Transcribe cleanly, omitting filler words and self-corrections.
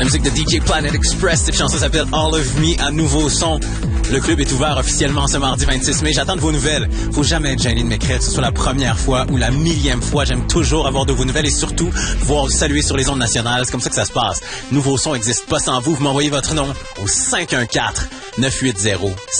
musique de DJ Planet Express. Cette chanson s'appelle All of Me à Nouveau Son. Le club est ouvert officiellement ce mardi 26 mai. J'attends de vos nouvelles. Faut jamais être gêné de m'écrire, que ce soit la première fois ou la millième fois. J'aime toujours avoir de vos nouvelles et surtout pouvoir vous saluer sur les ondes nationales. C'est comme ça que ça se passe. Nouveau Son n'existe pas sans vous. Vous m'envoyez votre nom au 514-980